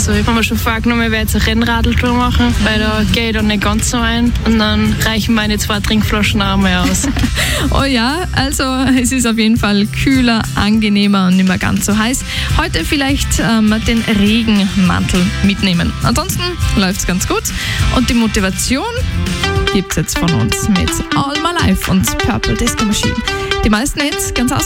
so. Ich habe mir schon vorgenommen, ich werde jetzt ein Rennradl-Tour machen, weil da gehe ich dann nicht ganz so ein und dann reichen meine 2 Trinkflaschen auch mal aus. Oh ja, also es ist auf jeden Fall kühler, angenehmer und nicht mehr ganz so heiß. Heute vielleicht den Regenmantel mitnehmen. Ansonsten läuft es ganz gut und die Motivation gibt es jetzt von uns mit All My Life und Purple Disco Machine. Die meisten Hits ganz aus